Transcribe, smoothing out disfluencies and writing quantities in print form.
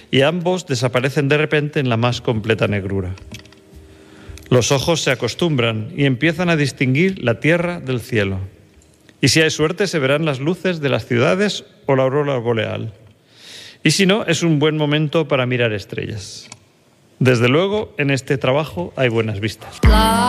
y ambos desaparecen de repente en la más completa negrura. Los ojos se acostumbran y empiezan a distinguir la tierra del cielo. Y si hay suerte, se verán las luces de las ciudades o la aurora boreal. Y si no, es un buen momento para mirar estrellas. Desde luego, en este trabajo hay buenas vistas.